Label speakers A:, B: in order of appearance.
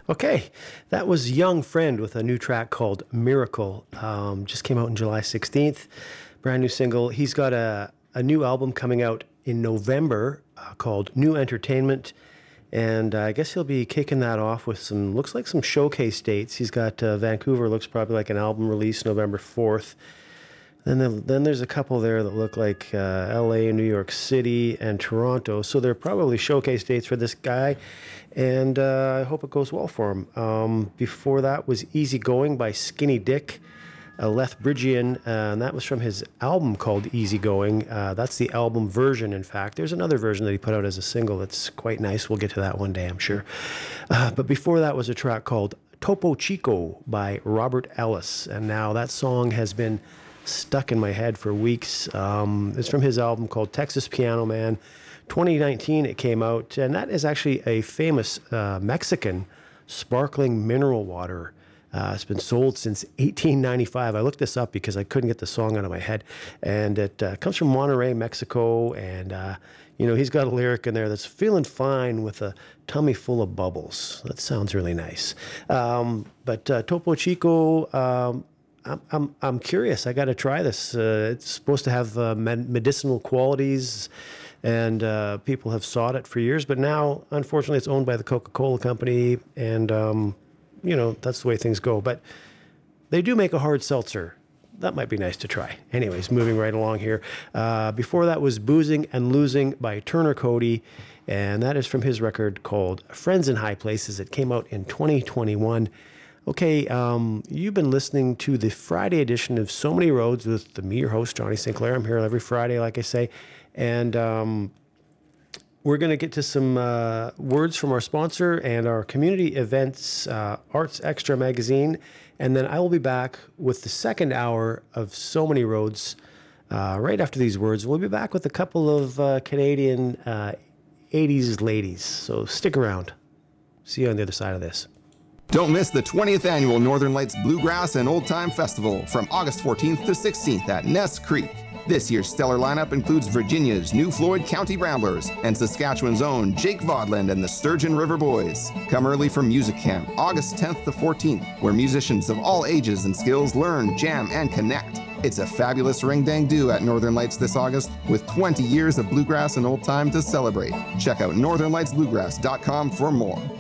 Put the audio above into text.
A: Okay, that was Young Friend with a new track called Miracle. Just came out on July 16th. Brand new single. He's got a new album coming out in November called New Entertainment. And I guess he'll be kicking that off with looks like some showcase dates. He's got Vancouver, looks probably like an album release November 4th. Then there's a couple there that look like LA, New York City, and Toronto. So they're probably showcase dates for this guy. And I hope it goes well for him. Before that was Easy Going by Skinny Dick, Lethbridgian, and that was from his album called Easy Going. That's the album version, in fact. There's another version that he put out as a single that's quite nice. We'll get to that one day, I'm sure. But before that was a track called Topo Chico by Robert Ellis. And now that song has been stuck in my head for weeks. It's from his album called Texas Piano Man. 2019 it came out, and that is actually a famous Mexican sparkling mineral water. It's been sold since 1895. I looked this up because I couldn't get the song out of my head. And it comes from Monterrey, Mexico. And, he's got a lyric in there that's feeling fine with a tummy full of bubbles. That sounds really nice. But Topo Chico, I'm curious. I got to try this. It's supposed to have medicinal qualities, and people have sought it for years. But now, unfortunately, it's owned by the Coca-Cola Company, and that's the way things go. But they do make a hard seltzer. That might be nice to try. Anyways, moving right along here. Before that was Boozing and Losing by Turner Cody, and that is from his record called Friends in High Places. It came out in 2021. Okay, you've been listening to the Friday edition of So Many Roads with me, your host, Johnny Sinclair. I'm here every Friday, like I say. And we're going to get to some words from our sponsor and our community events, Arts Extra magazine. And then I will be back with the second hour of So Many Roads right after these words. We'll be back with a couple of Canadian 80s ladies. So stick around. See you on the other side of this.
B: Don't miss the 20th annual Northern Lights Bluegrass and Old Time Festival from August 14th to 16th at Ness Creek. This year's stellar lineup includes Virginia's New Floyd County Ramblers and Saskatchewan's own Jake Vodland and the Sturgeon River Boys. Come early for Music Camp, August 10th to 14th, where musicians of all ages and skills learn, jam, and connect. It's a fabulous ring-dang-do at Northern Lights this August, with 20 years of bluegrass and old time to celebrate. Check out northernlightsbluegrass.com for more.